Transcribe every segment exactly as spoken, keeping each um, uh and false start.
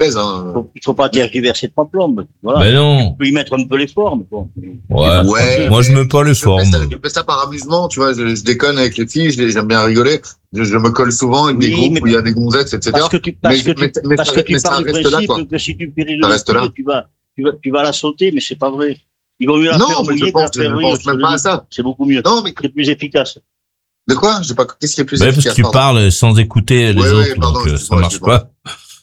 mauvaise. Hein. Faut, il faut pas tergiverser trois plombes. Voilà. Mais non. Tu peux y mettre un peu les formes. Bon. Ouais. ouais Moi, je mets pas les je formes. Fais ça, je fais ça par amusement, tu vois. Je, je déconne avec les filles, je, j'aime bien rigoler. Je, je me colle souvent avec Oui, des groupes mais- où il y a des gonzettes, et cetera. Parce que tu, parce Mais- que tu, mais- mais parce ça- que tu mais ça pars du reste là, principe quoi. que si tu péris Ça le reste là. tu vas, tu vas, tu vas la sauter, mais c'est pas vrai. Il vaut mieux la Non, faire mais je mouiller que la pense, je faire ne rire. pense même pas à ça. C'est beaucoup mieux. Non, mais C'est plus efficace. de quoi? J'ai pas, qu'est-ce qui est plus Ouais, efficace? parce que tu pardon parles sans écouter les Ouais, ouais, autres, pardon, donc euh, ça excuse-moi, marche excuse-moi. pas.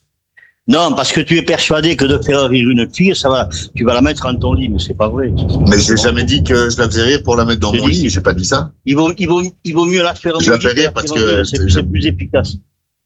Non, parce que tu es persuadé que de faire rire une fille, ça va, tu vas la mettre en ton lit, mais c'est pas vrai. Mais j'ai jamais dit que je la faisais rire pour la mettre dans Je mon dis- lit, j'ai pas dit ça. Il vaut, il vaut, il vaut mieux la faire Je la mouiller fais que rire la parce faire que- rire. C'est, c'est plus efficace.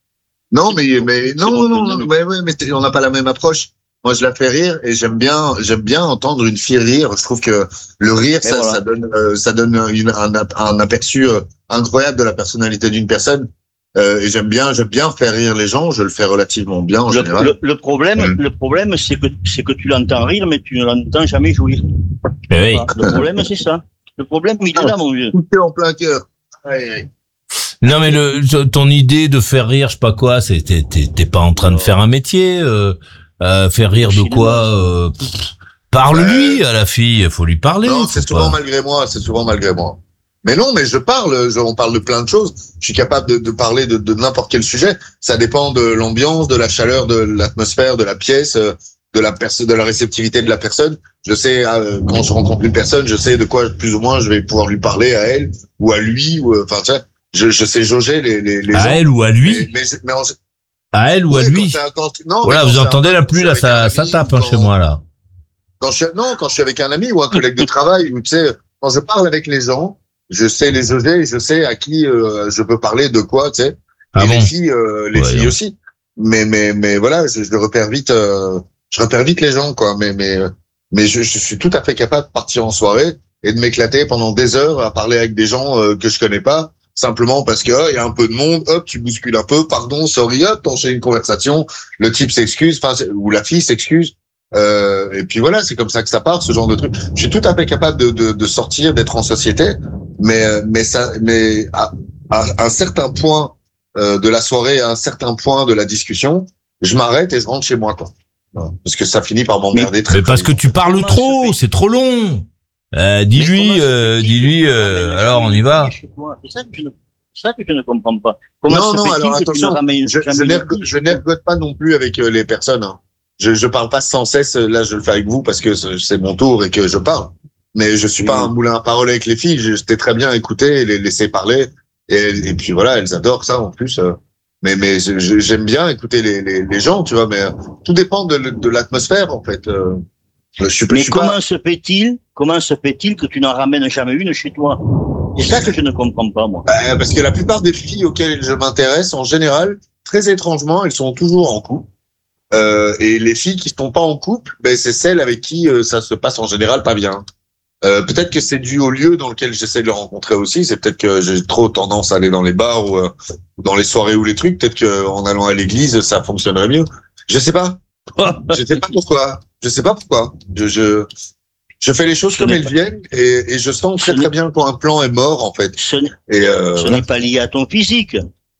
Non, mais, mais, non, bon, non, c'est non, bon. ouais, ouais, mais t'es- on n'a pas la même approche. Moi, je la fais rire et j'aime bien, j'aime bien entendre une fille rire. Je trouve que le rire, Et ça, voilà. ça donne, euh, ça donne une, un, un aperçu euh, incroyable de la personnalité d'une personne. Euh, et j'aime bien, j'aime bien faire rire les gens. Je le fais relativement bien en Le, général. le, le problème, Mm. le problème, c'est que, c'est que tu l'entends rire, mais tu ne l'entends jamais jouir. Mais oui. Voilà. Le problème, c'est ça. Le problème, il est là, mon vieux. Tout est en plein cœur. Aïe, aïe. Non, mais le, ton idée de faire rire, je sais pas quoi, c'est, t'es, t'es, t'es pas en train de faire un métier, euh, euh, faire rire de quoi, euh, pff, parle-lui à la fille, faut lui parler. Non, faut c'est souvent pas- malgré moi, c'est souvent malgré moi. Mais non, mais je parle, je, on parle de plein de choses. Je suis capable de, de parler de, de n'importe quel sujet. Ça dépend de l'ambiance, de la chaleur, de l'atmosphère, de la pièce, euh, de la personne, de la réceptivité de la personne. Je sais, euh, quand je rencontre une personne, je sais de quoi plus ou moins je vais pouvoir lui parler à elle ou à lui, ou, euh, enfin, tu sais, je, je sais jauger les, les, les gens. À elle ou à lui? Mais, mais, mais en- À elle ou à ouais, lui? quand c'est un- quand- non, Voilà, mais quand vous c'est un- entendez la pluie, là, avec un ça, ami, ça tape, hein, quand- chez moi, là. Quand je suis, non, quand je suis avec un ami ou un collègue de travail, ou tu sais, quand je parle avec les gens, je sais les jauger, je sais à qui euh, je peux parler de quoi, tu sais. Ah et bon? les filles, euh, les Ouais, filles non. aussi. Mais mais mais voilà, je, je repère vite, euh, je repère vite les gens, quoi. Mais mais mais je, je suis tout à fait capable de partir en soirée et de m'éclater pendant des heures à parler avec des gens euh, que je connais pas, simplement parce que il y a un peu de monde, hop, tu bouscules un peu, pardon, sorry, hop, t'enchaînes une conversation, le type s'excuse, enfin c'est- ou la fille s'excuse. Euh, et puis voilà, c'est comme ça que ça part, ce genre de truc. Je suis tout à fait capable de, de, de sortir, d'être en société, mais mais ça, mais à, à un certain point euh, de la soirée, à un certain point de la discussion, je m'arrête et je rentre chez moi, quoi. Voilà. Parce que ça finit par m'emmerder très. Mais parce que très tu parles Comment trop, se fait- c'est trop long. Euh, Mais dis-lui, comment se euh, fait-il dis-lui, que tu euh, ramènes alors on jamais y une va. fille chez toi C'est ça que je ne, c'est ça que je ne comprends pas. Comment Non, se non, fait-il alors que tu attention, ne ramènes Je, jamais je une n'ergote, fille je n'ergote pas non plus avec euh, les personnes. Hein. Je, je parle pas sans cesse. Là, je le fais avec vous parce que c'est c'est mon tour et que je parle. Mais je suis pas Oui. un moulin à parole avec les filles. Je sais très bien écouter et les laisser parler. Et, et puis voilà, elles adorent ça en plus. euh. Mais mais je- je- j'aime bien écouter les, les, les gens, tu vois. Mais euh, tout dépend de, de l'atmosphère en fait. Euh, je suis, je Mais suis comment pas. se fait-il, comment se fait-il que tu n'en ramènes jamais une chez toi? C'est ça que je ne comprends pas, moi. Bah, parce que la plupart des filles auxquelles je m'intéresse, en général, très étrangement, elles sont toujours en couple. Euh, et les filles qui sont pas en couple, ben c'est celles avec qui euh, ça se passe en général pas bien. Euh, peut-être que c'est dû au lieu dans lequel j'essaie de le rencontrer aussi. C'est peut-être que j'ai trop tendance à aller dans les bars ou, euh, ou dans les soirées ou les trucs. Peut-être que en allant à l'église, ça fonctionnerait mieux. Je sais pas. Je sais pas pourquoi. Je sais pas pourquoi. Je je je fais les choses Ce comme n'est elles pas- viennent et, et je sens très Ce n'est- très bien quand un plan est mort en fait. Ce n'est, Et euh, ce n'est pas lié à ton physique.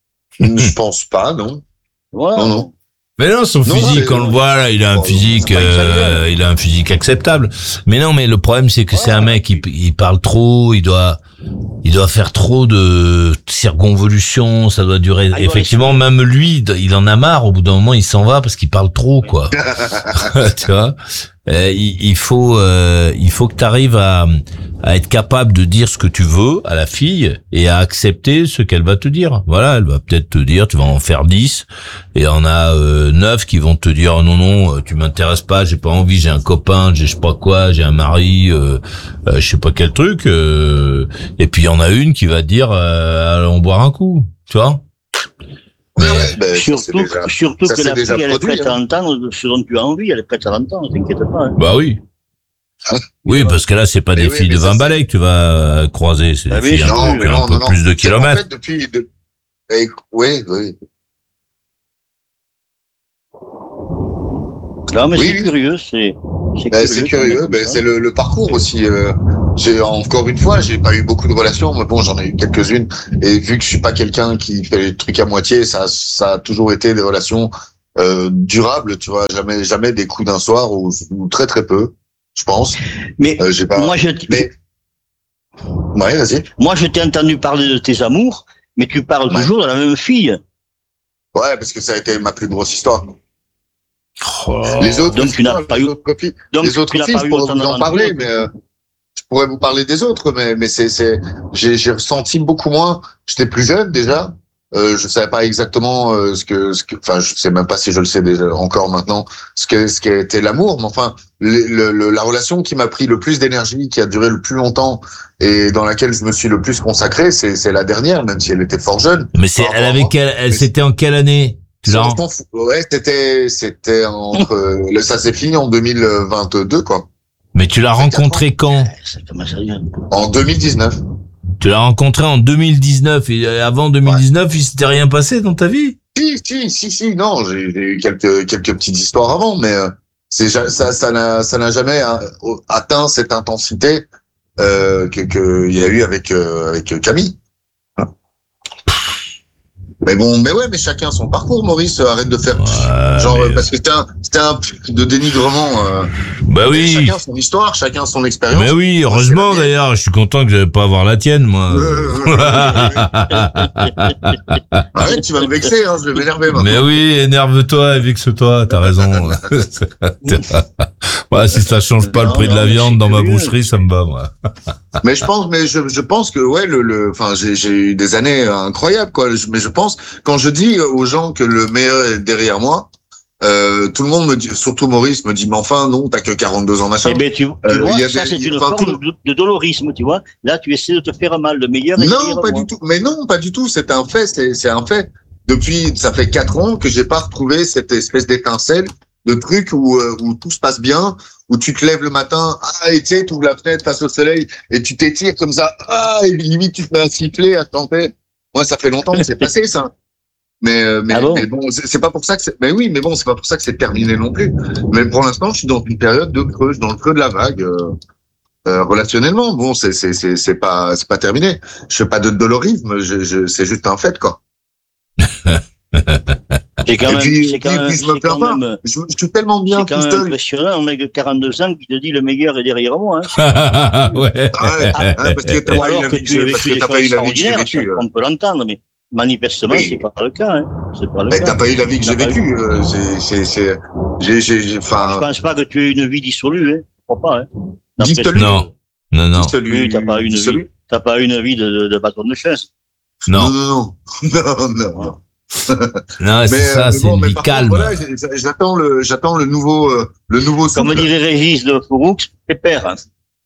je pense pas, non. Voilà. Non, non. Mais non, son Non, physique, c'est- on le voit, là, il a un Bon, physique, c'est pas euh, il a un physique acceptable. Mais non, mais le problème, c'est que c'est un mec, il, il parle trop, il doit, il doit faire trop de circonvolutions, ça doit durer. Ah, il doit Effectivement, même lui, il en a marre. Au bout d'un moment, il s'en va parce qu'il parle trop, quoi. Tu vois. Euh, il, il faut, euh, il faut que tu arrives à, à être capable de dire ce que tu veux à la fille et à accepter ce qu'elle va te dire. Voilà, elle va peut-être te dire, tu vas en faire dix, et on a euh, neuf qui vont te dire non non, euh, tu m'intéresses pas, j'ai pas envie, j'ai un copain, j'ai je sais pas quoi, j'ai un mari, euh, euh, je sais pas quel truc. Euh, et puis il y en a une qui va te dire, euh, allons boire un coup, tu vois. Ouais, ouais, ben, ça, c'est Surtout, déjà- surtout ça, que c'est la déjà fille, elle est produit, prête hein. à entendre ce dont tu as envie, elle est prête à l'entendre, ne t'inquiète pas. Hein. Bah oui. Oui, parce que là, c'est pas Mais des oui, filles mais de ça, vingt c'est- balais que tu vas euh, croiser, c'est Ah des oui, filles un non, peu, mais un non, peu non, non. plus de C'est- En kilomètres. fait, depuis, de... eh, oui, oui. Non, mais Oui, c'est oui. curieux, c'est, c'est Ben, c'est curieux, ben, c'est le, le parcours aussi. Euh, j'ai encore une fois, j'ai pas eu beaucoup de relations, mais bon, j'en ai eu quelques-unes. Et vu que je suis pas quelqu'un qui fait les trucs à moitié, ça, ça a toujours été des relations euh, durable, tu vois, jamais jamais des coups d'un soir ou, ou très très peu, je pense. Mais euh, j'ai pas. Moi, je. Mais ouais, vas-y. Moi, je t'ai entendu parler de tes amours, mais tu parles Ouais. toujours de la même fille. Ouais, parce que ça a été ma plus grosse histoire. Oh. Les autres, Donc, tu n'as pas les eu- autres copines, Donc, les autres tu n'as filles, pas je eu pourrais autant vous en d'aventures. parler, mais euh, je pourrais vous parler des autres, mais mais c'est c'est j'ai j'ai ressenti beaucoup moins. J'étais plus jeune déjà. Euh, je savais pas exactement euh, ce que ce que enfin je sais même pas si je le sais déjà encore maintenant ce que ce qu'était été l'amour, mais enfin le, le, le- la relation qui m'a pris le plus d'énergie, qui a duré le plus longtemps et dans laquelle je me suis le plus consacré, c'est c'est la dernière, même si elle était fort jeune. Mais c'est, Par elle rapport à avait moi. quelle, elle, Mais- c'était en quelle année? Tu l'as, On s'en fout. Ouais, c'était c'était entre euh, le ça s'est fini en deux mille vingt-deux quoi. mais tu l'as rencontré quand? Ça commence à dire. En deux mille dix-neuf. Tu l'as rencontré en deux mille dix-neuf et euh, avant deux mille dix-neuf, il s'était rien passé dans ta vie? Si, si, si, si, non, j'ai j'ai eu quelques, quelques petites histoires avant, mais euh, c'est ja- ça, ça n'a, ça n'a jamais hein, atteint cette intensité euh, que qu'il y a eu avec euh, avec Camille. Mais bon, mais ouais, mais chacun son parcours, Maurice. Arrête de faire Ouais, genre mais- parce que c'était un, c'était un truc de dénigrement. Euh, Bah oui. Chacun son histoire, chacun son expérience. Mais oui, heureusement c'est la mienne. d'ailleurs, je suis content que j'avais pas à voir la tienne, moi. Arrête, tu vas me vexer, hein, je vais m'énerver maintenant. Mais oui, énerve-toi et vexe-toi, t'as raison. Voilà, si ça change pas le Non, prix de la non, mais viande c'est dans ma curieux. boucherie, ça me va, moi. Mais je pense, mais je, je pense que ouais, le, le, enfin, j'ai, j'ai eu des années incroyables, quoi. Je- Mais je pense, quand je dis aux gens que le meilleur est derrière moi, euh, tout le monde me dit, surtout Maurice me dit, mais enfin, non, t'as que quarante-deux ans, machin. Eh ben, tu, tu Euh, vois, il y a ça, des- c'est une enfin, forme tout- de, de dolorisme, tu vois. Là, tu essaies de te faire mal. Le meilleur est Non, derrière pas moi. du tout. Mais non, pas du tout. C'est un fait. C'est, c'est un fait. Depuis, ça fait quatre ans que j'ai pas retrouvé cette espèce d'étincelle de truc où, euh, où tout se passe bien, où tu te lèves le matin, ah, et tu sais, tu ouvres la fenêtre face au soleil, et tu t'étires comme ça, ah, et limite, tu te mets à siffler, à chanter. Moi, ça fait longtemps que c'est passé, ça. Mais, euh, mais, Ah bon mais bon, c'est, c'est pas pour ça que c'est, mais oui, mais bon, c'est pas pour ça que c'est terminé non plus. Mais pour l'instant, je suis dans une période de creux, je suis dans le creux de la vague, euh, euh, relationnellement. Bon, c'est, c'est, c'est, c'est pas, c'est pas terminé. Je fais pas de dolorisme, je, je, c'est juste un fait, quoi. C'est quand Et même, puis, c'est quand et même, puis je me c'est plains quand pas. même, Je, je suis tellement bien c'est quand tout même seul. impressionnant, un mec de quarante-deux ans qui te dit le meilleur est derrière moi, hein. Ouais. Ah ouais, hein, parce que t'as Ou pas eu alors la que vie que tu as j'ai, parce vécu que des t'as choses pas eu la vie que j'ai extraordinaires, vécue. ça, on peut l'entendre, mais manifestement, Oui. c'est pas le cas, hein. C'est pas le Mais cas. t'as pas eu la vie que j'ai T'as pas vécue. euh, C'est, c'est, c'est, j'ai, j'ai, j'ai, Je enfin, pense pas que tu aies une vie dissolue, hein. Je crois pas, hein. D'après ce que- Dissolue. Non. Non, non. celui, Oui, t'as pas une vie. T'as pas une vie de, de, de bâton de chaise. Non. Non, non, non, non, non. Non, c'est Mais, ça, euh, c'est bon, une mais vie par contre, calme. voilà, j'ai- j'ai- j'attends le, j'attends le nouveau, euh, le nouveau Comme souffle. dirait Régis de Fouroux, pépère, hein.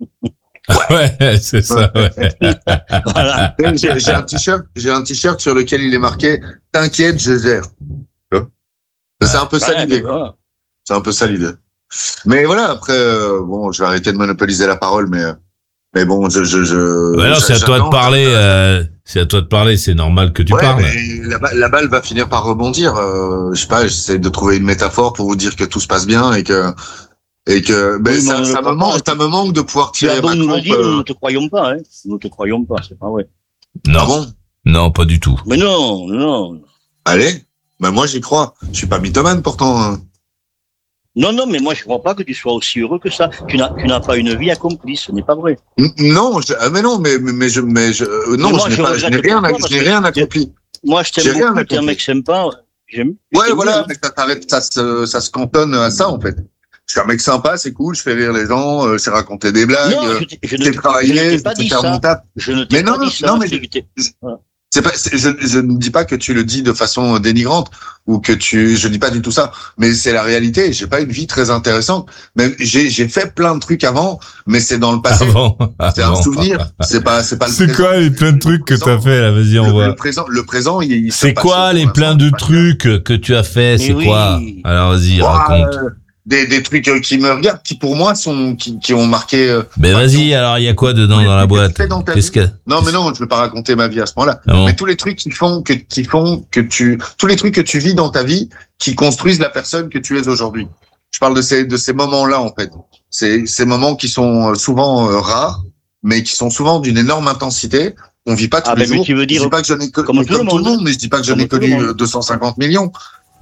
Ouais, c'est ça, ouais. Voilà. J'ai, j'ai un t-shirt, j'ai un t-shirt sur lequel il est marqué "T'inquiète, je gère". Tu vois C'est un peu ça Ouais, l'idée. mais voilà. C'est un peu ça l'idée. Mais voilà, après, euh, bon, je vais arrêter de monopoliser la parole, mais, mais bon, je, je, je. Bah non, c'est à toi de j'attends, parler, j'attends. euh, c'est à toi de parler, c'est normal que tu Ouais, parles. mais la, ba- la balle va finir par rebondir. Euh, je sais pas, j'essaie de trouver une métaphore pour vous dire que tout se passe bien et que, et que, ben, Oui, mais ça, on ça le me croit manque, pas. ça me manque de pouvoir Tu as tirer beau ma nous le crampe. dire, nous euh, ne te croyons pas, hein. Nous ne te croyons pas, c'est pas vrai. Non, Ah bon? non, pas du tout. Mais non, non. Allez. Ben, moi, j'y crois. Je suis pas mythomane, pourtant. hein. Non, non, mais moi, je crois pas que tu sois aussi heureux que ça. Tu n'as, tu n'as pas une vie accomplie, ce n'est pas vrai. N- Non, je, ah, mais non, mais, mais, mais je, mais je, euh, non, Mais moi, je n'ai je pas, je n'ai regrette rien, pour toi, je parce n'ai que- rien accompli. Moi, je J'ai t'aime rien beaucoup, t'es un accompli. mec sympa. J'aime. Ouais, j'aime voilà, bien. mais ça t'arrête, ça se, ça se cantonne à ça, en fait. Je suis un mec sympa, c'est cool, je fais rire les gens, euh, je sais raconter des blagues, Non, euh, je, t'ai- je je ne sais je ne travailler, t'ai je pas sais dit faire mon ça. taf. Je ne t'ai Mais non, pas dit ça. non, mais c'est je- que t'es- C'est pas, c'est- je, je ne dis pas que tu le dis de façon dénigrante ou que tu, je dis pas du tout ça, mais c'est la réalité. J'ai pas une vie très intéressante. Même j'ai, j'ai fait plein de trucs avant, mais c'est dans le passé. Avant. C'est un avant. souvenir. C'est pas, c'est pas le C'est présent. quoi les plein de trucs que t'as fait là? Vas-y, on Le, voit. le présent, le présent, il, il se C'est passe quoi pour les l'instant, plein de c'est pas clair. trucs que tu as fait? Mais C'est oui. quoi? Alors vas-y, Ouah, raconte. euh, Des, des trucs euh, qui me regardent, qui pour moi sont, qui, qui ont marqué. euh, Mais enfin, vas-y, qui ont- alors il y a quoi dedans tous les dans la trucs que boîte? tu fais dans ta Qu'est-ce vie. que? Non, mais non, je vais pas raconter ma vie à ce moment-là. Ah bon. Mais tous les trucs qui font que, qui font que tu, tous les trucs que tu vis dans ta vie, qui construisent la personne que tu es aujourd'hui. Je parle de ces, de ces moments-là, en fait. C'est ces moments qui sont souvent euh, rares, mais qui sont souvent d'une énorme intensité. On vit pas tous Ah, les ben, mais jours. tu veux dire je dis pas que j'en ai connu, comme tout le monde. mais je dis pas que j'en Comme ai tout le connu monde. euh, deux cent cinquante millions.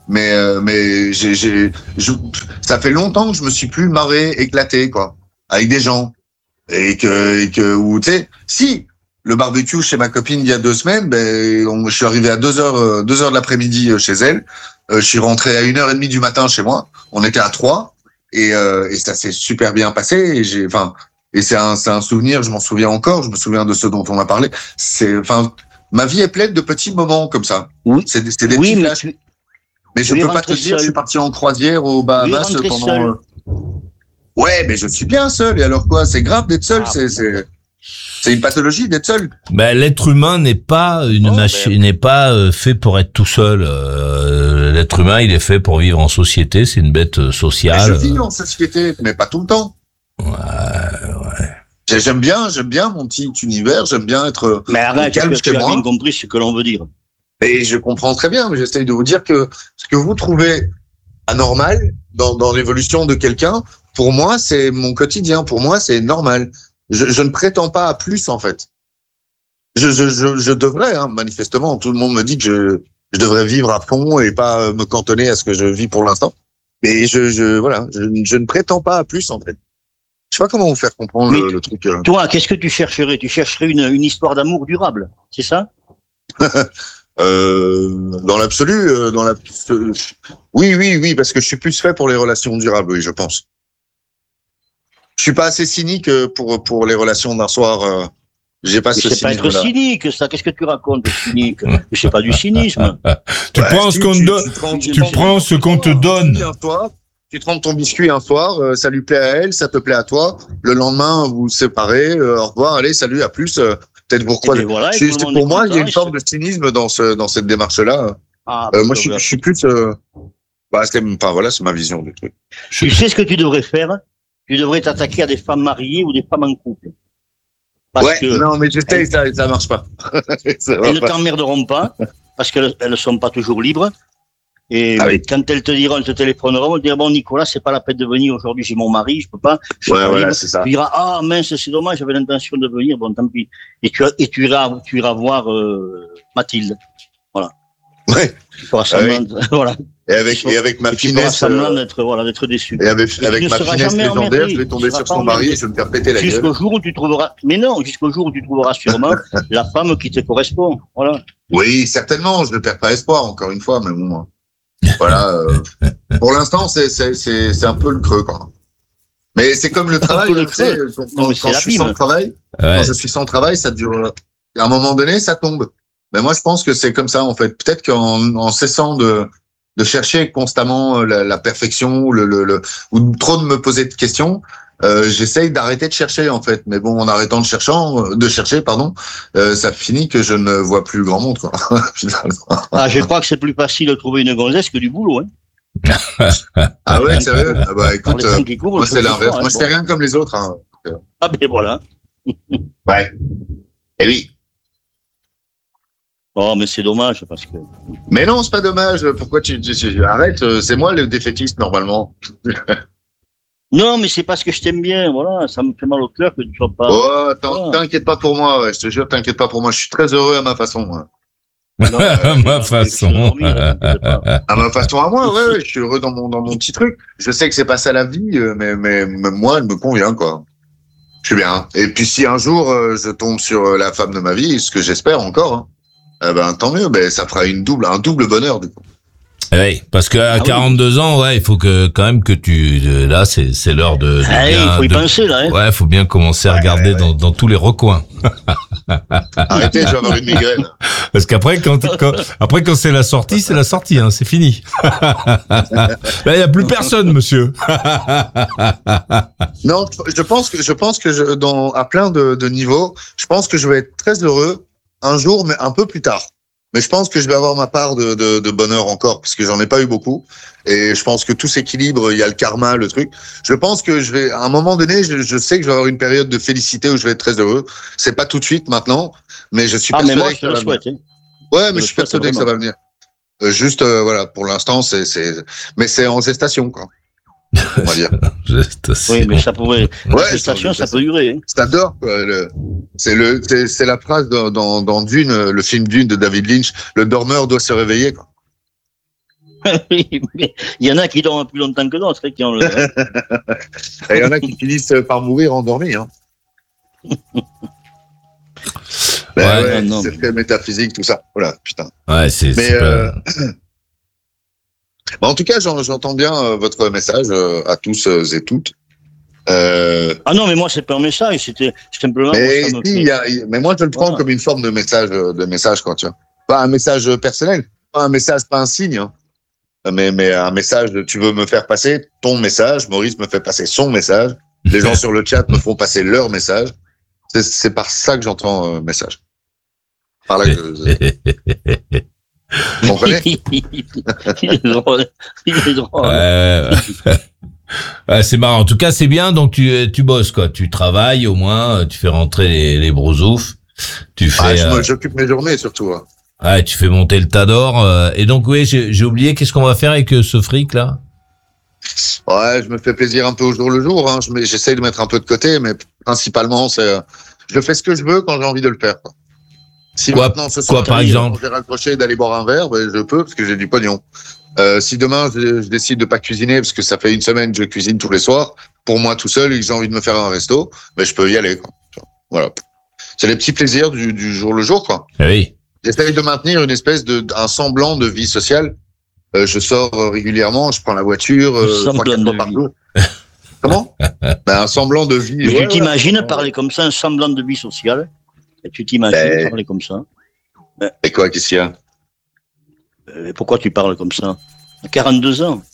mais euh, mais j'ai j'ai je, ça fait longtemps que je me suis plus marré, éclaté quoi, avec des gens et que et que ou tu sais, si le barbecue chez ma copine il y a deux semaines, ben on, je suis arrivé à deux heures deux heures de l'après-midi chez elle, euh, je suis rentré à une heure et demie du matin chez moi, on était à trois et euh, et ça s'est super bien passé et j'ai enfin et c'est un c'est un souvenir, je m'en souviens encore, je me souviens de ce dont on a parlé, c'est enfin ma vie est pleine de petits moments comme ça. Oui. C'est c'est des Oui, petits mais flashs. tu- Mais je Tu es peux pas te rentré dire, seul. je suis parti en croisière aux Bahamas rentré pendant. seul. euh, Ouais, mais je suis bien seul. Et alors quoi? C'est grave d'être seul. Ah, c'est c'est c'est une pathologie d'être seul. Ben, l'être humain n'est pas une Oh, machine, ben. n'est pas euh, fait pour être tout seul. Euh, l'être humain, il est fait pour vivre en société. C'est une bête euh, Mais sociale. je vis en société, mais pas tout le temps. Ouais, ouais. J'ai- J'aime bien, j'aime bien mon petit univers. J'aime bien être Mais arrête, calme que chez tu as moi. bien compris ce que l'on veut dire. Et je comprends très bien, mais j'essaye de vous dire que ce que vous trouvez anormal dans, dans l'évolution de quelqu'un, pour moi, c'est mon quotidien. Pour moi, c'est normal. Je, je ne prétends pas à plus, en fait. Je, je, je, je devrais, hein, manifestement. Tout le monde me dit que je, je devrais vivre à fond et pas me cantonner à ce que je vis pour l'instant. Mais je, je, voilà, je, je ne prétends pas à plus, en fait. Je sais pas comment vous faire comprendre Mais le, le truc. euh. Toi, qu'est-ce que tu chercherais? Tu chercherais une, une histoire d'amour durable, c'est ça? Euh, dans l'absolu, euh, dans la, euh, oui, oui, oui, parce que je suis plus fait pour les relations durables, oui, je pense. Je suis pas assez cynique euh, pour pour les relations d'un soir. Euh, j'ai pas Mais ce c'est pas être cynisme-là. cynique, ça. Qu'est-ce que tu racontes, cynique? C'est pas du cynisme. Tu Ouais, prends si, ce qu'on te tu- donne. tu prends- Tu prends ce qu'on te Tu donne. un soir, tu trempes ton biscuit un soir, euh, ça lui plaît à elle, ça te plaît à toi. Le lendemain, vous vous séparez, euh, au revoir, allez, salut, à plus. euh, Peut-être vous recroisez. Et ben voilà, et Je- tout le c'est- monde pour est moi, il y a content, une et forme de cynisme dans ce dans cette démarche-là. Ah, Euh, bah, moi, je suis, bah, je suis plus. Euh, bah, c'est, enfin, voilà, c'est ma vision du truc. Tu sais ce que tu devrais faire? Tu devrais t'attaquer à des femmes mariées ou des femmes en couple. Parce Ouais, que non, mais j'essaye, ça, ça marche pas. Ça va elles ne pas. t'emmerderont pas, parce qu'elles elles ne sont pas toujours libres. Et Ah oui. quand elles te diront, elles te téléphoneront, elles te diront, bon, Nicolas, c'est pas la peine de venir aujourd'hui, j'ai mon mari, je peux pas. Je suis Ouais, pas voilà, libre. c'est ça. Tu diras, ah, mince, c'est dommage, j'avais l'intention de venir, bon, tant pis. Et tu, et tu iras, tu iras voir, euh, Mathilde. Ouais. Tu feras Ah semblant, de- voilà. Et avec, et avec ma Et tu feras finesse, semblant euh, d'être, voilà, d'être déçu. et avec, Et avec tu ne ma seras finesse jamais légendaire, emmerdé. je vais Tu tomber seras sur pas son mari emmerdé. et je vais me faire péter la gueule. Jusqu'au jour où tu trouveras, mais non, jusqu'au jour où tu trouveras sûrement la femme qui te correspond. Voilà. Oui, certainement, je ne perds pas espoir, encore une fois, mais bon, voilà, euh, pour l'instant, c'est, c'est, c'est, c'est un peu le creux, quoi. Mais c'est comme le travail, peu le tu sais, creux. quand, Non, mais quand c'est je suis l'abîme. sans travail, Ouais. quand je suis sans travail, ça dure, à un moment donné, ça tombe. Mais moi, je pense que c'est comme ça, en fait. Peut-être qu'en en cessant de, de chercher constamment la, la perfection, le, le, le, ou trop de me poser de questions, euh, j'essaye d'arrêter de chercher, en fait. Mais bon, en arrêtant de cherchant, de chercher, pardon, euh, ça finit que je ne vois plus grand monde, quoi. Finalement. Ah, je crois que c'est plus facile de trouver une gonzesse que du boulot, hein. Ah ouais, sérieux? Ah bah, Par écoute, les euh, temps qui courent, moi, je c'est trouve l'inverse. ça, hein, Moi, je bon. fais rien comme les autres, hein. Ah, ben voilà. Ouais. Et oui. Oh, mais c'est dommage, parce que. Mais non, c'est pas dommage. Pourquoi tu, tu, tu- arrête? euh, C'est moi le défaitiste, normalement. Non, mais c'est parce que je t'aime bien, voilà. Ça me fait mal au cœur que tu sois pas. Oh, t'in- voilà. t'inquiète pas pour moi, ouais, je te jure, t'inquiète pas pour moi. Je suis très heureux à ma façon. Ouais. Non, À ma je- façon. je vais dormir, ne t'inquiète pas. À ma façon à moi, ouais, ouais, je suis heureux dans mon dans mon petit truc. Je sais que c'est pas ça la vie, euh, mais mais, mais moi, elle me convient, quoi. Je suis bien. Et puis si un jour euh, je tombe sur euh, la femme de ma vie, ce que j'espère encore, hein, eh ben tant mieux. Ben ça fera une double un double bonheur du coup. Oui, parce qu'à Ah oui. quarante-deux ans, ouais, il faut que quand même que tu euh, là c'est c'est l'heure de, de Ah, il bien- faut y de- penser, là, hein. ouais, faut bien commencer à Ouais, regarder ouais. dans dans tous les recoins. Arrêtez, je vais avoir une migraine. Parce qu'après quand, quand après quand c'est la sortie, c'est la sortie hein, c'est fini. Là, il y a plus personne, monsieur. Non, je pense que je pense que je, dans à plein de, de niveaux, je pense que je vais être très heureux un jour, mais un peu plus tard. Mais je pense que je vais avoir ma part de, de, de bonheur encore, parce que j'en ai pas eu beaucoup. Et je pense que tout s'équilibre. Il y a le karma, le truc. Je pense que je vais, à un moment donné, je, je sais que je vais avoir une période de félicité où je vais être très heureux. C'est pas tout de suite maintenant, mais je suis Ah, mais persuadé moi, que je te ça le va venir. souhaite, hein. Ouais, Je mais le je suis souhaite persuadé que ça vraiment. va venir. Euh, juste, euh, voilà, pour l'instant, c'est, c'est, mais c'est en gestation, quoi. On va dire. Oui, mais ça pourrait. Ouais, La prestation, ça peut durer, hein. J'adore. quoi, le- C'est le, c'est, c'est la phrase dans, dans, dans Dune, le film Dune de David Lynch. Le dormeur doit se réveiller. Quoi. Oui, mais il y en a qui dorment plus longtemps que d'autres. Qui ont le... Il y en a qui finissent par mourir endormis. Hein. Ben Ouais, ouais, non, non, c'est mais- très métaphysique, tout ça. Voilà, putain. Ouais, c'est, Mais c'est euh, pas... bah, en tout cas, j'en- j'entends bien euh, votre message euh, à tous euh, et toutes. Euh, Ah non, mais moi, c'est pas un message, c'était simplement. mais, ça me si, fait- il y a, il- mais moi, je le prends Voilà. comme une forme de message, euh, de message, quoi, tu vois. Pas un message personnel, pas un message, pas un signe, hein. mais, mais un message. De, tu veux me faire passer ton message, Maurice me fait passer son message. Les gens sur le chat me font passer leur message. C'est, c'est par ça que j'entends euh, message. Par là que je, vous comprenez? il est drôle. Il est drôle. Ouais, ouais. Ouais, c'est marrant. En tout cas, c'est bien. Donc, tu, tu bosses, quoi. Tu travailles, au moins. Tu fais rentrer les, les brosoufs. Tu fais, Ah, je me- euh, j'occupe mes journées surtout. Hein. ouais, tu fais monter le tas d'or. euh, et donc, oui, j'ai, j'ai oublié. Qu'est-ce qu'on va faire avec euh, ce fric, là? Ouais, je me fais plaisir un peu au jour le jour. Hein. Je mets- j'essaye de mettre un peu de côté, mais principalement, c'est, euh, je fais ce que je veux quand j'ai envie de le faire. Quoi. Si Quoi- maintenant ce quoi, soir, par j'ai- exemple j'ai raccroché d'aller boire un verre, ben, je peux parce que j'ai du pognon. Euh, si demain je, je décide de pas cuisiner parce que ça fait une semaine que je cuisine tous les soirs pour moi tout seul et que j'ai envie de me faire un resto, ben je peux y aller. Quoi. Voilà. C'est les petits plaisirs du, du jour le jour. Quoi. Eh oui. J'essaye de maintenir une espèce de un semblant de vie sociale. Euh, je sors euh, régulièrement, je prends la voiture euh, Un trois semblant quatre fois de par vie. jour. Comment? Ben, un semblant de vie. Mais Ouais, tu t'imagines ouais. parler comme ça, un semblant de vie sociale. Et tu t'imagines Ben- parler comme ça. Et quoi, qu'est-ce qu'il y a? Euh, pourquoi tu parles comme ça? À quarante-deux ans,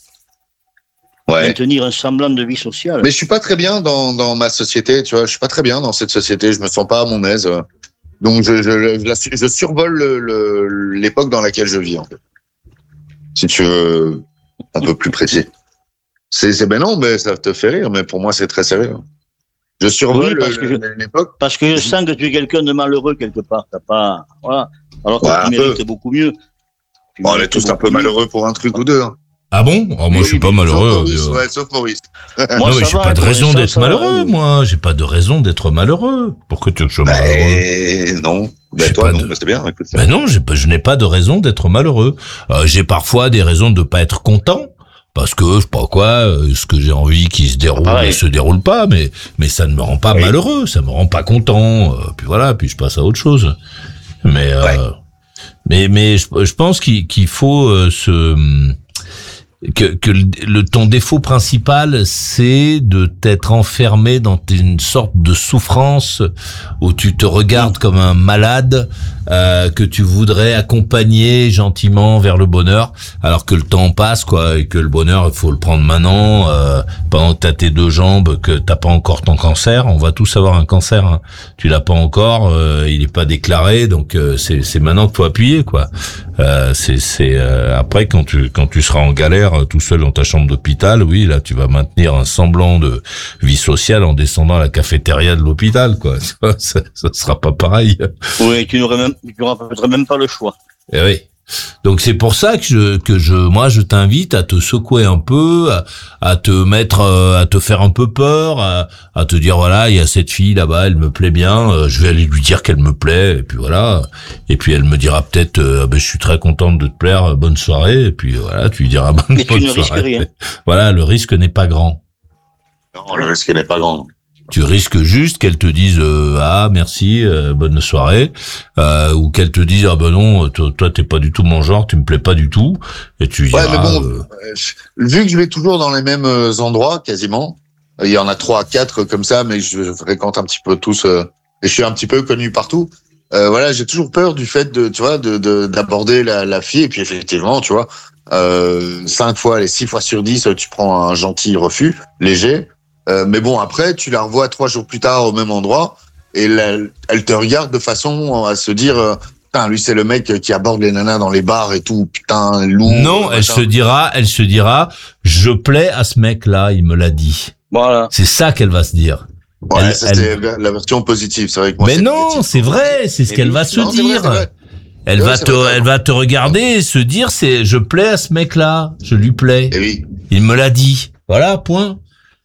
Ouais. maintenir un semblant de vie sociale. Mais je suis pas très bien dans, dans ma société, tu vois. Je suis pas très bien dans cette société. Je me sens pas à mon aise. Donc, je, je, je, la- je survole le- le- l'époque dans laquelle je vis, en fait. Si tu veux, un peu plus précis. C'est, c'est, ben non, mais ça te fait rire, mais pour moi, c'est très sérieux. Je survole Oui, parce le- que je- le- l'époque. Parce que je sens que tu es quelqu'un de malheureux quelque part. T'as pas, voilà. Alors que Ouais, un tu peu. mérites beaucoup mieux. Tu Bon, on est mérites tous un beaucoup peu mieux. malheureux pour un truc ou deux. Hein. Ah bon? Oh, moi, Oui, je suis pas oui, malheureux. Sauf Maurice, euh. ouais, sauf Maurice. Moi, non, mais ça j'ai va, pas de pour raison l'instant, d'être ça va. malheureux, moi. J'ai pas de raison d'être malheureux. Pourquoi tu veux que je sois malheureux? Ben, non. Ben, J'ai toi, pas non, de- mais c'est bien, écoute. ça. Ben non, j'ai pas, je n'ai pas de raison d'être malheureux. Euh, j'ai parfois des raisons de pas être content. Parce que, je sais pas quoi, euh, ce que j'ai envie qui se déroule, Ah ouais. ne se déroule pas, mais, mais ça ne me rend pas Oui. malheureux, ça me rend pas content, euh, puis voilà, puis je passe à autre chose. Mais, euh, Ouais. mais, mais je, je pense qu'il, qu'il faut euh, se, que, que le, le- ton défaut principal, c'est de t'être enfermé dans une sorte de souffrance où tu te regardes comme un malade, euh, que tu voudrais accompagner gentiment vers le bonheur, alors que le temps passe, quoi, et que le bonheur, il faut le prendre maintenant, euh, pendant que t'as tes deux jambes, que t'as pas encore ton cancer. On va tous avoir un cancer, hein. Tu l'as pas encore, euh, il est pas déclaré, donc euh, c'est, c'est maintenant que faut appuyer, quoi. Euh, c'est, c'est euh, après quand tu quand tu seras en galère euh, tout seul dans ta chambre d'hôpital, oui, là tu vas maintenir un semblant de vie sociale en descendant à la cafétéria de l'hôpital, quoi. Ça, ça sera pas pareil. Oui, tu n'aurais même, tu n'aurais peut-être même pas le choix. Eh oui. Donc c'est pour ça que je que je moi je t'invite à te secouer un peu, à, à te mettre euh, à te faire un peu peur, à, à te dire voilà, il y a cette fille là-bas, elle me plaît bien, euh, je vais aller lui dire qu'elle me plaît et puis voilà. Et puis elle me dira peut-être euh, ben, je suis très contente de te plaire, euh, bonne soirée et puis voilà, tu lui diras bonne, Mais tu bonne ne risques soirée. rien. Voilà, le risque n'est pas grand. Non, le risque n'est pas grand. Tu risques juste qu'elle te dise euh, ah merci euh, bonne soirée euh, ou qu'elle te dise ah ben non toi, toi t'es pas du tout mon genre, tu me plais pas du tout et tu lui Ouais, diras mais bon, euh, euh, vu que je vais toujours dans les mêmes euh, endroits, quasiment, il y en a trois, quatre comme ça, mais je, je fréquente un petit peu tous, euh, et je suis un petit peu connu partout. Euh, voilà, j'ai toujours peur du fait de, tu vois, de, de d'aborder la, la fille, et puis effectivement, tu vois, euh, cinq fois, les six fois sur dix, tu prends un gentil refus, léger. Euh, mais bon, après, tu la revois trois jours plus tard au même endroit, et la- elle te regarde de façon à se dire. Euh, Putain, lui, c'est le mec qui aborde les nanas dans les bars et tout. Putain, lourd. non, elle machin. se dira, elle se dira, je plais à ce mec-là, il me l'a dit. Voilà. C'est ça qu'elle va se dire. Ouais, Elle- ça elle- c'est la version positive. C'est vrai que moi, Mais c'est non, négatif. c'est vrai, c'est ce Mais qu'elle oui, va se Non, c'est vrai, dire. c'est vrai. Elle Ouais, va c'est te, vrai, elle va te regarder et se dire, c'est, je plais à ce mec-là, je lui plais. Et oui. Il me l'a dit. Voilà, point.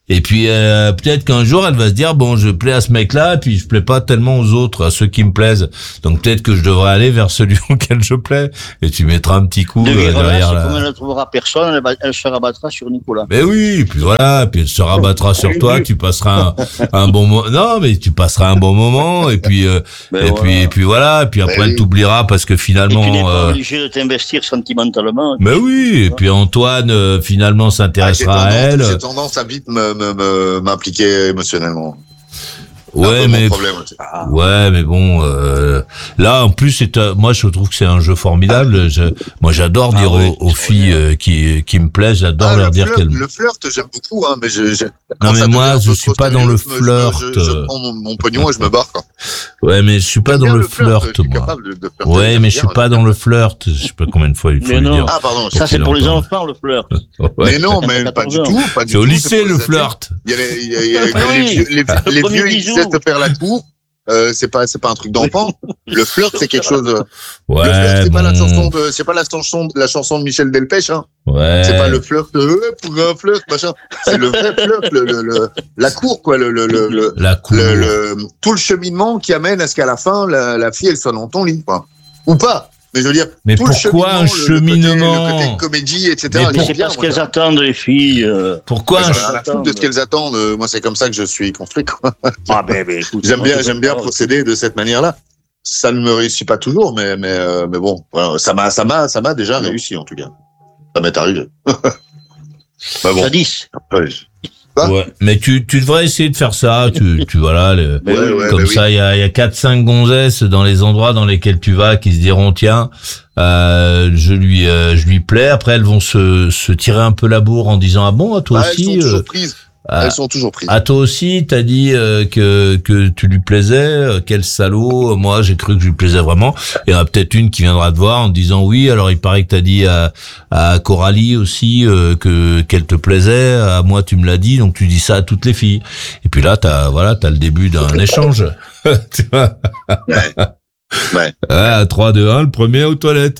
Et puis euh, peut-être qu'un jour elle va se dire bon je plais à ce mec-là, puis je plais pas tellement aux autres, à ceux qui me plaisent. Donc peut-être que je devrais aller vers celui auquel je plais. Et tu mettras un petit coup de euh, derrière là. la. Comme elle ne trouvera personne, elle, va, elle se rabattra sur Nicolas. Mais oui, et puis voilà, puis elle se rabattra sur toi. Tu passeras un, un bon moment. Non, mais tu passeras un bon moment. Et puis euh, et voilà. puis et puis voilà. Et puis après Mais elle oui. t'oubliera parce que finalement. Et tu n'es pas euh, obligé de t'investir sentimentalement. Mais oui. Et puis Antoine euh, finalement s'intéressera Ah, à j'ai elle. tendance- J'ai tendance à vite me, me, me, m'impliquer émotionnellement. C'est un Ouais, peu mon mais problème aussi. Ah. ouais, mais bon, euh, là en plus, c'est un- moi je trouve que c'est un jeu formidable. Je, moi, j'adore Ah dire oui, aux, aux c'est filles euh, qui qui me plaisent, j'adore Ah, leur le dire flirt, qu'elles. le flirt, j'aime beaucoup, hein, mais je, je, Non quand mais ça moi, devient un je peu suis trop pas dans le sérieux, je me- je- flirt. Je, je prends mon, mon pognon et je me barre, quoi. Ouais, mais je suis pas J'aime dans bien le Je flirt, suis moi. capable de, de flirter, Ouais, j'aime mais je suis bien. pas dans le flirt. Je sais pas combien de fois il faut Mais lui non. dire. Ah, pardon. Ça, c'est qu'il pour les entende. enfants, le flirt. Ouais. Mais non, mais T'as pas du quatorze tout, pas du C'est au tout. lycée pour le les adultes. flirt. Il y a les, il y a, il y a- Ah les oui. vieux, les, Le les premier vieux, ils bisou. essaient de faire la cour. Euh, c'est pas, c'est pas un truc d'enfant. Le flirt, c'est quelque chose. de- Ouais, le flirt, c'est bon. pas la chanson de, c'est pas la chanson, la chanson de Michel Delpech, hein. Ouais. C'est pas le flirt, euh, pour un flirt, machin. C'est le vrai flirt, le, le, le, la cour, quoi, le, le, le, le, La cour. le, le- tout le cheminement qui amène à ce qu'à la fin, la, la fille, elle soit dans ton lit, quoi. Ou pas. Mais je veux dire, Mais tout le pourquoi un le- le côté- cheminement Le côté, comédie, et cetera. Mais Mais j'aime c'est bien, parce moi, qu'elles ça. attendent, les filles. euh. Pourquoi J'en un ai ch- rien à foutre de ce qu'elles attendent. Euh, Moi, c'est comme ça que je suis construit, quoi. Ah, ben, ben, écoute. J'aime moi, bien, je j'aime bien comprends. procéder de cette manière-là. Ça ne me réussit pas toujours, mais, mais, euh, mais bon, voilà, ça m'a, ça m'a, ça m'a déjà réussi, en tout cas. Ça m'est arrivé. Bah bon. Jadis. Ouais. Quoi Ouais, mais tu, tu devrais essayer de faire ça, tu, tu voilà, le, Mais Ouais, oui, ouais, comme bah ça, il y a, il y a quatre, cinq gonzesses dans les endroits dans lesquels tu vas qui se diront, tiens, euh, je lui, euh, je lui plais. Après, elles vont se, se tirer un peu la bourre en disant, ah bon, à toi Bah, elles sont aussi, toujours euh, prises. à, Elles sont toujours prises. à toi aussi, t'as dit euh, que, que tu lui plaisais, euh, quel salaud. Moi, j'ai cru que je lui plaisais vraiment. Il y en a peut-être une qui viendra te voir en te disant, oui, alors il paraît que t'as dit à, à Coralie aussi euh, que qu'elle te plaisait. À moi, tu me l'as dit, donc tu dis ça à toutes les filles. Et puis là, t'as voilà, t'as le début d'un échange. Tu vois. Ouais. Ouais. Ouais, à trois, deux, un, le premier aux toilettes.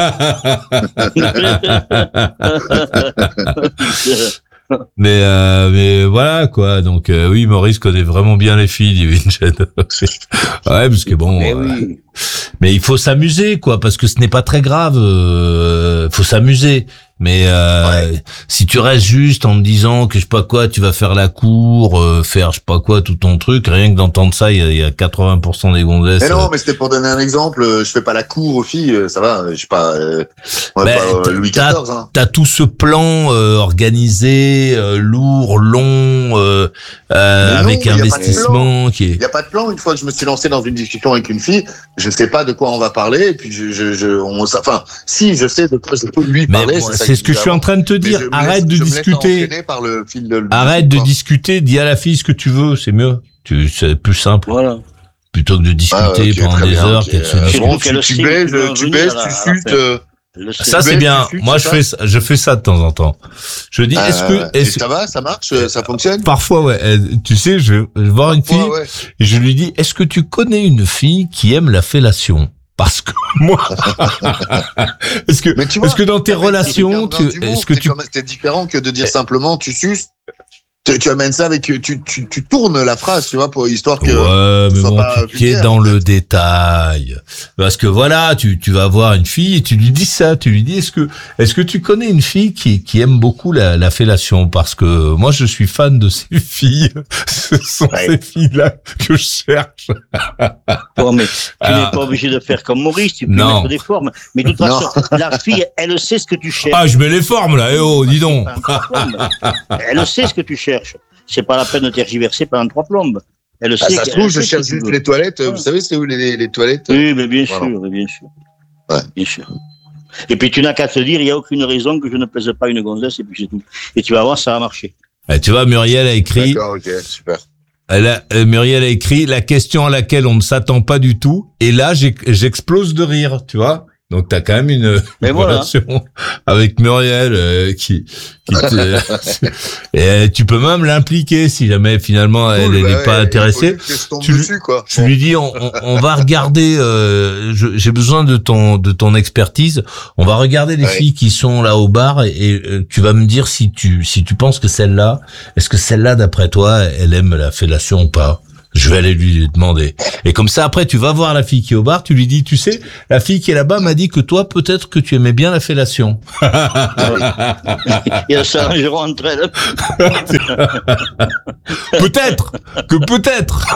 Mais euh, mais voilà quoi. Donc euh, oui, Maurice connaît vraiment bien les filles, dit Vincent. Ouais, parce que bon. Mais euh, oui. mais il faut s'amuser quoi, parce que ce n'est pas très grave. Euh, faut s'amuser. Mais euh, si tu restes juste en me disant que je sais pas quoi, tu vas faire la cour, euh, faire je sais pas quoi, tout ton truc, rien que d'entendre ça, il y a, il y a quatre-vingts pour cent des gonzesses. Mais non, mais c'était pour donner un exemple. euh, Je fais pas la cour aux filles, euh, ça va. Je suis pas, euh, on est Ben, pas euh, Louis t'as- quatorze. Hein. T'as tout ce plan euh, organisé, euh, lourd, long, euh, euh, Mais non, avec il y a pas de investissement qui est. Il y a pas de plan. Une fois que je me suis lancé dans une discussion avec une fille, je sais pas de quoi on va parler. Et puis je, je, je on, ça- enfin, si je sais de quoi je peux lui Mais parler. moi, ça c'est ce que je suis en train de te Mais dire. je me Arrête laisse- de je me laisse discuter. entraîner par le fil de. Arrête de quoi. discuter. Dis à la fille ce que tu veux. C'est mieux. Tu, c'est plus simple. Voilà. Plutôt que de discuter Ah, ok, pendant très des bien, heures, ok. qu'elle se Euh, discute. bon, qu'elle tu, sait tu qu'il baises, va tu venir baises, à la- tu à la suces. fin. euh, Le Ça tu c'est baises, bien. tu suces, Moi c'est je ça fais ça, je fais ça de temps en temps. Je dis est-ce euh, que et est-ce ça va, ça marche, euh, ça fonctionne. parfois ouais, euh, tu sais, je vais voir une fille Ouais, ouais. et je lui dis est-ce que tu connais une fille qui aime la fellation? Parce que moi, est-ce que Mais tu vois, est-ce que dans tes avec les relations, gardiens tu, d'humour, est-ce que c'est tu comme- c'est différent que de dire simplement tu suces. Tu, tu amènes ça avec tu, tu tu tournes la phrase, tu vois, pour histoire que ouais, ce mais soit bon, pas tu, tu es vulgaire, dans en fait. le détail. Parce que voilà, tu, tu vas voir une fille et tu lui dis ça, tu lui dis est-ce que, est-ce que tu connais une fille qui, qui aime beaucoup la, la fellation? Parce que moi, je suis fan de ces filles. Ce sont Ouais. ces filles-là que je cherche. Bon, mais tu Ah. n'es pas obligé de faire comme Maurice, tu peux Non. mettre des formes. Mais de toute Non. façon, la fille, elle sait ce que tu cherches. Ah, je mets les formes, là, eh oh, dis donc. Elle sait ce que tu cherches. C'est pas la peine de tergiverser pendant trois plombes. Elle Ah, sait ça que- se trouve, elle je sait ce cherche que tu juste veux. les toilettes. Ouais. Vous savez, c'est où les, les, les toilettes? Oui, mais bien Voilà. sûr, mais bien sûr. Ouais. Bien sûr. Et puis tu n'as qu'à te dire, il n'y a aucune raison que je ne plaise pas à une gonzesse, et puis c'est tout. Et tu vas voir, ça va marcher. Eh, tu vois, Muriel a écrit, D'accord, ok, super. elle a, euh, Muriel a écrit la question à laquelle on ne s'attend pas du tout. Et là, j'ex- j'explose de rire, tu vois. Donc t'as quand même une, une relation voilà. avec Muriel euh, qui, qui te, et tu peux même l'impliquer si jamais finalement elle n'est bah pas ouais, intéressée. Tu, dessus, quoi. tu bon. lui dis on, on, on va regarder. Euh, je, j'ai besoin de ton de ton expertise. On va regarder les ouais. filles qui sont là au bar et, et euh, tu vas me dire si tu si tu penses que celle-là, est-ce que celle-là d'après toi elle aime la fellation ou pas. Je vais aller lui demander. Et comme ça, après, tu vas voir la fille qui est au bar, tu lui dis, tu sais, la fille qui est là-bas m'a dit que toi, peut-être que tu aimais bien la fellation. Et elles s'arrangeront entre elles. Peut-être, que peut-être.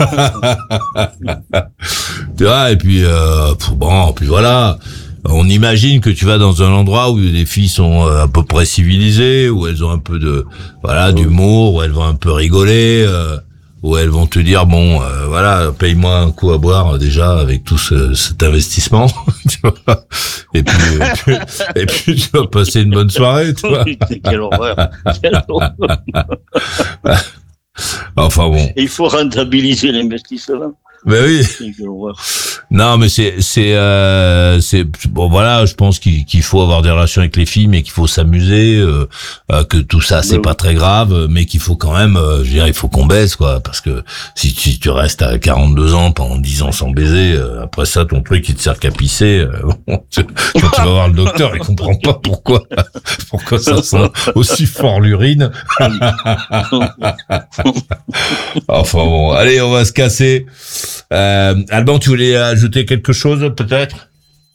Tu vois, et puis, euh, bon, puis voilà. On imagine que tu vas dans un endroit où les filles sont à peu près civilisées, où elles ont un peu de, voilà, d'humour, où elles vont un peu rigoler, euh, où elles vont te dire bon euh, voilà paye-moi un coup à boire euh, déjà avec tout ce, cet investissement tu vois et puis, et puis et puis tu vas passer une bonne soirée tu vois. Quelle horreur, quelle horreur. Enfin bon, il faut rentabiliser l'investissement. Ben oui. Non, mais c'est c'est euh, c'est bon voilà, je pense qu'il qu'il faut avoir des relations avec les filles, mais qu'il faut s'amuser, euh, euh, que tout ça c'est ben pas oui. très grave, mais qu'il faut quand même, euh, je veux dire, il faut qu'on baise quoi, parce que si tu, si tu restes à quarante-deux ans pendant dix ans sans baiser, euh, après ça ton truc il te sert qu'à pisser. Euh, bon, tu, quand tu vas voir le docteur, il comprend pas pourquoi pourquoi ça sent aussi fort l'urine. Enfin bon, allez, on va se casser. Euh, Alban, tu voulais ajouter quelque chose, peut-être?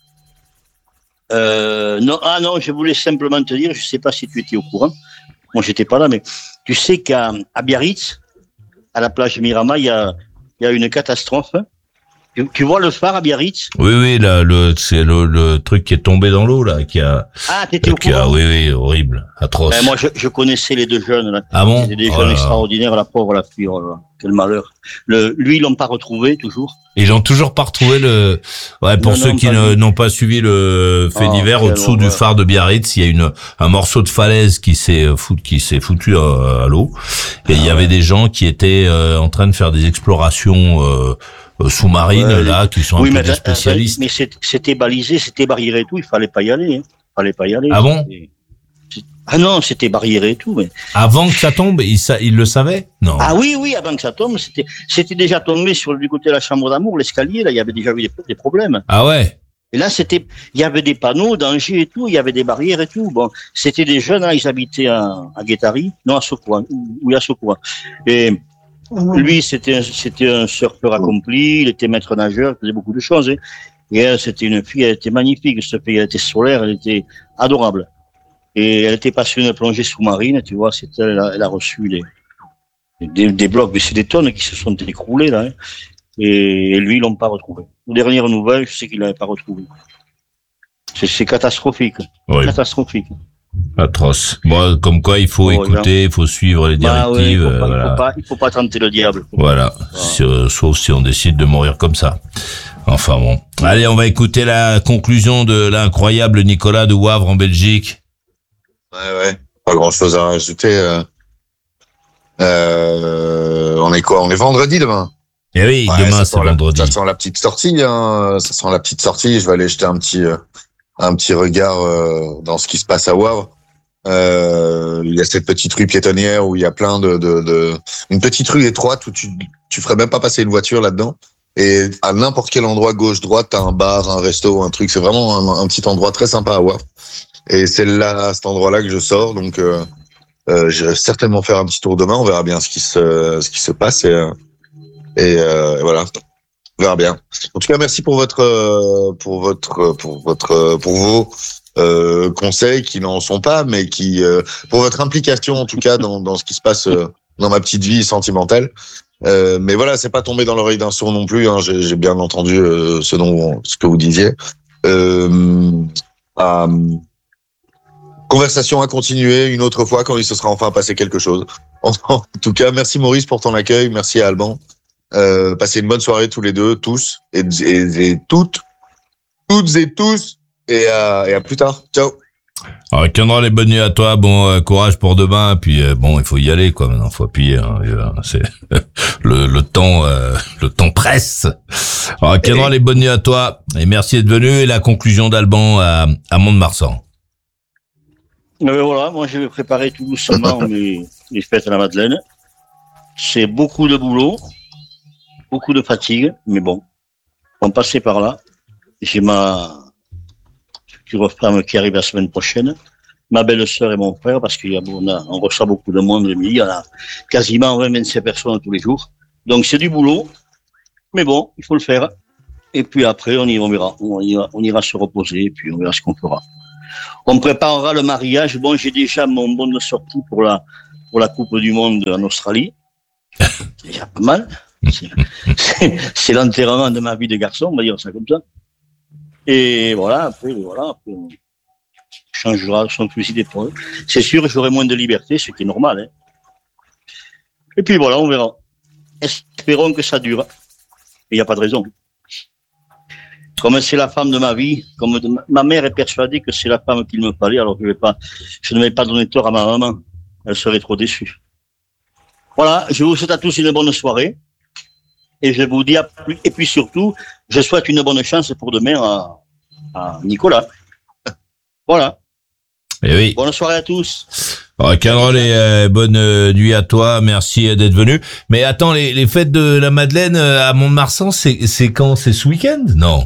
euh, Non, ah non, je voulais simplement te dire, je sais pas si tu étais au courant. Moi, j'étais pas là, mais tu sais qu'à à Biarritz, à la plage de Miramar, il y a, il y a une catastrophe. Tu, tu vois le phare à Biarritz? Oui, oui, là, le, c'est le, le truc qui est tombé dans l'eau, là, qui a. Ah, t'étais au qui courant? A, oui, oui, horrible, atroce. Ben, moi, je, je connaissais les deux jeunes, là. Ah bon? C'était des oh jeunes là. extraordinaires, la pauvre, la fille, oh là, quel malheur. Le, lui, ils l'ont pas retrouvé, toujours. Ils l'ont toujours pas retrouvé le, ouais, pour non, ceux non, qui ne, n'ont pas suivi le fait oh, divers, au-dessous horreur. Du phare de Biarritz, il y a une, un morceau de falaise qui s'est foutu, qui s'est foutu à, à l'eau. Et ah, il y avait ouais. des gens qui étaient euh, en train de faire des explorations, euh, sous-marines, ouais, là, qui sont oui, un peu des spécialistes. Mais c'était balisé, c'était barriéré et tout, il fallait pas y aller, hein. Il fallait pas y aller. Ah bon? Ah non, c'était barriéré et tout, mais. Avant que ça tombe, il, sa... il le savait? Non. Ah oui, oui, avant que ça tombe, c'était, c'était déjà tombé sur du côté de la chambre d'amour, l'escalier, là, il y avait déjà eu des, des problèmes. Ah ouais? Et là, c'était, il y avait des panneaux, danger et tout, il y avait des barrières et tout. Bon, c'était des jeunes, là, ils habitaient à, à Guétari, non, à Socoua, oui, à Socoua. Et, lui, c'était un, c'était un surfeur accompli, il était maître nageur, il faisait beaucoup de choses. Hein. Et elle, c'était une fille, elle était magnifique, ce pays, elle était solaire, elle était adorable. Et elle était passionnée de plongée sous-marine, tu vois, c'était, elle a, elle a reçu des, des, des blocs, mais c'est des tonnes qui se sont écroulées, là. Hein. Et, et lui, ils l'ont pas retrouvé. Aux dernières nouvelles, je sais qu'il l'avait pas retrouvé. C'est, c'est catastrophique. Oui. Catastrophique. Atroce. Bon, comme quoi, il faut oh, écouter, il faut suivre les directives. Bah ouais, il faut pas, voilà. il faut pas, il faut pas tenter le diable. Voilà. Ah. Si, euh, sauf si on décide de mourir comme ça. Enfin bon. Allez, on va écouter la conclusion de l'incroyable Nicolas de Wavre en Belgique. Ouais, ouais. Pas grand chose à rajouter. Euh... Euh... On est quoi? On est vendredi demain. Eh oui, ouais, demain c'est vendredi. La, ça sent la petite sortie, hein. Ça sent la petite sortie. Je vais aller jeter un petit, euh, un petit regard euh, dans ce qui se passe à Wavre. Euh, il y a cette petite rue piétonnière où il y a plein de, de, de... une petite rue étroite où tu, tu ferais même pas passer une voiture là-dedans. Et à n'importe quel endroit, gauche, droite, t'as un bar, un resto, un truc. C'est vraiment un, un petit endroit très sympa à Wavre. Et c'est là, à cet endroit-là que je sors. Donc, euh, euh, je vais certainement faire un petit tour demain. On verra bien ce qui se, ce qui se passe. Et, euh, et, euh, et voilà. On verra bien. En tout cas, merci pour votre, euh, pour votre, pour votre, euh, pour vos euh, conseils qui n'en sont pas, mais qui, euh, pour votre implication en tout cas dans, dans ce qui se passe euh, dans ma petite vie sentimentale. Euh, mais voilà, c'est pas tombé dans l'oreille d'un sourd non plus. Hein. J'ai, j'ai bien entendu euh, ce dont, ce que vous disiez. Euh, euh, Conversation à continuer une autre fois quand il se sera enfin passé quelque chose. En, en tout cas, merci Maurice pour ton accueil, merci à Alban. Euh, passez une bonne soirée tous les deux, tous et, et, et toutes, toutes et tous, et à, et à plus tard. Ciao. Alors, Kendra, les bonnes nuits à toi. Bon euh, courage pour demain. Puis euh, bon, il faut y aller, quoi. Maintenant, faut appuyer. Hein, c'est le, le temps, euh, le temps presse. Alors, Kendra, les bonnes nuits à toi. Et merci d'être venu. Et la conclusion d'Alban à, à Mont-de-Marsan. Mais voilà, moi je vais préparer tout doucement mes, les fêtes à la Madeleine. C'est beaucoup de boulot, beaucoup de fatigue, mais bon, on passait par là. J'ai ma future femme qui arrive la semaine prochaine, ma belle-sœur et mon frère, parce qu'il y a, on, a, on reçoit beaucoup de monde le midi, il y en a quasiment vingt à vingt-cinq personnes tous les jours. Donc c'est du boulot, mais bon, il faut le faire. Et puis après, on, y, on verra, on ira, on ira se reposer, et puis on verra ce qu'on fera. On préparera le mariage. Bon, j'ai déjà mon bon de sortie pour la, pour la Coupe du Monde en Australie. C'est déjà pas mal. C'est, c'est, c'est l'enterrement de ma vie de garçon, on va dire ça comme ça. Et voilà, après, voilà, après on changera son fusil d'épaule. C'est sûr, j'aurai moins de liberté, ce qui est normal. Hein. Et puis voilà, on verra. Espérons que ça dure. Il n'y a pas de raison. Comme c'est la femme de ma vie, comme de, ma mère est persuadée que c'est la femme qu'il me fallait, alors je vais pas, je ne vais pas donner tort à ma maman. Elle serait trop déçue. Voilà, je vous souhaite à tous une bonne soirée. Et je vous dis à plus, et puis surtout, je souhaite une bonne chance pour demain à, à Nicolas. Voilà. Et oui. Bonne soirée à tous. Alors, Carole, et euh, bonne euh, nuit à toi. Merci d'être venu. Mais attends, les, les fêtes de la Madeleine euh, à Mont-de-Marsan, c'est, c'est quand? C'est ce week-end? Non.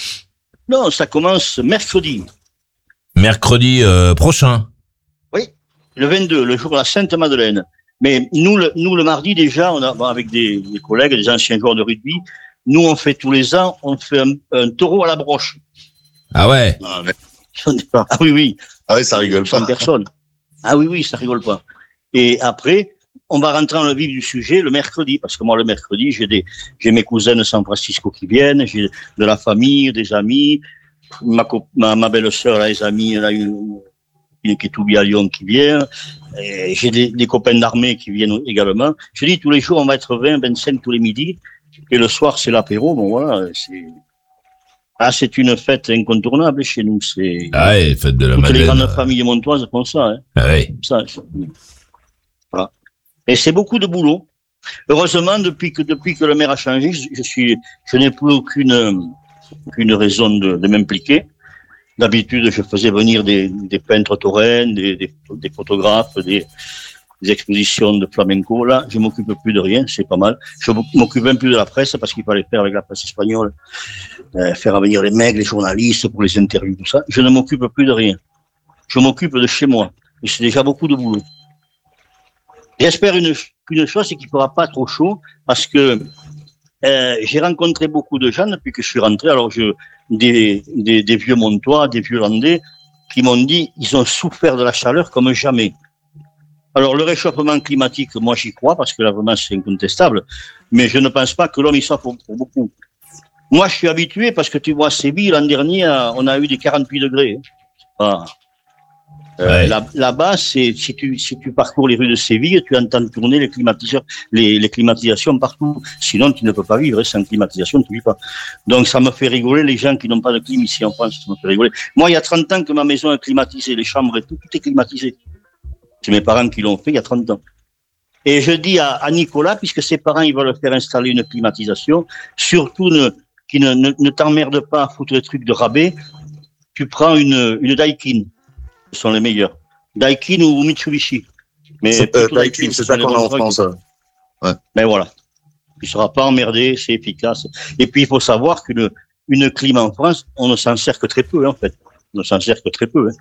Non, ça commence mercredi. Mercredi euh, prochain. Oui, le vingt-deux, le jour de la Sainte-Madeleine. Mais nous, le, nous, le mardi, déjà, on a, bon, avec des, des collègues, des anciens joueurs de rugby, nous, on fait tous les ans, on fait un, un taureau à la broche. Ah ouais? Ah, mais, ah oui, oui. Ah oui, ça rigole pas. Personne. Ah oui, oui, ça rigole pas. Et après, on va rentrer dans le vif du sujet le mercredi, parce que moi, le mercredi, j'ai des, j'ai mes cousins de San Francisco qui viennent, j'ai de la famille, des amis, ma, ma, ma belle-sœur, là, les amis, là, une, une qui est tout bien à Lyon qui vient, et j'ai des, des copains d'armée qui viennent également. Je dis, tous les jours, on va être vingt, vingt-cinq tous les midis, et le soir, c'est l'apéro, bon, voilà, c'est, ah, c'est une fête incontournable chez nous, c'est, ah ouais, fête de la toutes Madeleine. les grandes familles montoises font ça, hein. Ah ouais. Ça, ça, voilà. Et c'est beaucoup de boulot. Heureusement, depuis que depuis que le maire a changé, je, je suis, je n'ai plus aucune aucune raison de, de m'impliquer. D'habitude, je faisais venir des, des peintres taurennes, des, des, des photographes, des, des expositions de flamenco. Là, je m'occupe plus de rien, c'est pas mal. Je m'occupe même plus de la presse parce qu'il fallait faire avec la presse espagnole, euh, faire venir les mecs, les journalistes pour les interviews, tout ça. Je ne m'occupe plus de rien. Je m'occupe de chez moi. Et c'est déjà beaucoup de boulot. J'espère une, une chose, c'est qu'il fera pas trop chaud, parce que euh, j'ai rencontré beaucoup de gens depuis que je suis rentré. Alors, je, des, des, des vieux Montois, des vieux Landais, qui m'ont dit ils ont souffert de la chaleur comme jamais. Alors, le réchauffement climatique, moi, j'y crois, parce que là, vraiment, c'est incontestable. Mais je ne pense pas que l'homme y soit pour, pour beaucoup. Moi, je suis habitué, parce que tu vois, Séville, l'an dernier, on a eu des quarante-huit degrés. Ah. Euh, ouais. là, là-bas, c'est, si tu, si tu parcours les rues de Séville, tu entends tourner les climatiseurs, les, les climatisations partout. Sinon, tu ne peux pas vivre, sans climatisation, tu vis pas. Donc, ça me fait rigoler les gens qui n'ont pas de clim ici en France, ça me fait rigoler. Moi, il y a trente ans que ma maison est climatisée, les chambres et tout, tout est climatisé. C'est mes parents qui l'ont fait il y a trente ans. Et je dis à, à Nicolas, puisque ses parents, ils veulent faire installer une climatisation, surtout ne, qui ne, ne, ne t'emmerde pas à foutre des trucs de rabais, tu prends une, une Daikin. Ce sont les meilleurs. Daikin ou Mitsubishi. Mais c'est, euh, Daikin, c'est ça qu'on a en France. Ouais. Mais voilà. Tu ne seras pas emmerdé, c'est efficace. Et puis, il faut savoir qu'une une clim en France, on ne s'en sert que très peu, en fait. On ne s'en sert que très peu. Hein.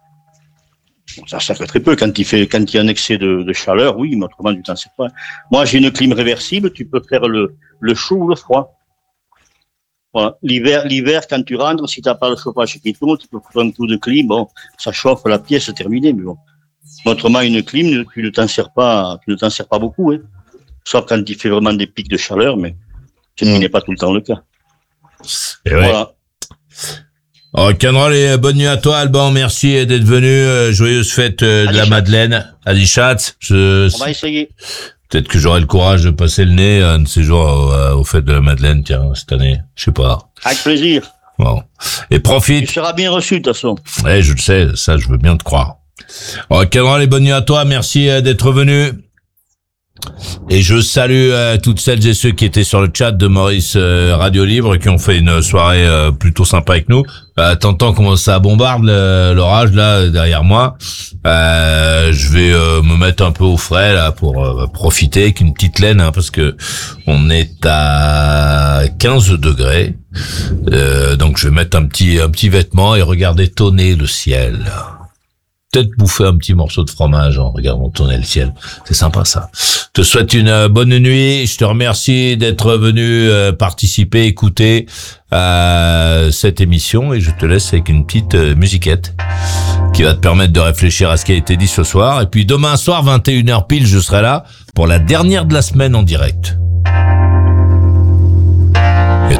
On s'en sert que très peu. Quand il fait, quand il y a un excès de, de chaleur, oui, mais autrement, tu t'en sers pas. Moi, j'ai une clim réversible, tu peux faire le, le chaud ou le froid. Voilà. L'hiver, l'hiver, quand tu rentres, si t'as pas le chauffage qui tourne, tu peux faire un coup de clim, bon, ça chauffe la pièce, c'est terminé, mais bon. Autrement, une clim, tu ne t'en sers pas, tu ne t'en sers pas beaucoup, hein. Sauf quand il fait vraiment des pics de chaleur, mais ce mmh. n'est pas tout le temps le cas. Et voilà. Ouais. Oh, Canrol, et bonne nuit à toi, Alban. Merci d'être venu. Euh, joyeuse fête euh, de la Madeleine à Dichat. Je... On va essayer. Peut-être que j'aurai le courage de passer le nez un de ces jours au, au fête de la Madeleine, tiens, cette année. Je sais pas. Avec plaisir. Bon. Et profite. Tu seras bien reçu, de toute façon. Ouais, je le sais, ça, je veux bien te croire. Ok, les bonnes nuits à toi. Merci d'être venu. Et je salue euh, toutes celles et ceux qui étaient sur le chat de Maurice euh, Radio Libre, qui ont fait une soirée euh, plutôt sympa avec nous. Euh, T'entends comment ça bombarde l'orage là derrière moi. Euh, je vais euh, me mettre un peu au frais là pour euh, profiter avec une petite laine, hein, parce que on est à quinze degrés. Euh, donc je vais mettre un petit un petit vêtement et regarder tonner le ciel. Peut-être bouffer un petit morceau de fromage en regardant tourner le ciel. C'est sympa, ça. Je te souhaite une bonne nuit. Je te remercie d'être venu euh, participer, écouter à cette émission, et je te laisse avec une petite euh, musiquette qui va te permettre de réfléchir à ce qui a été dit ce soir. Et puis demain soir, vingt et une heures pile, je serai là pour la dernière de la semaine en direct. Et toi ?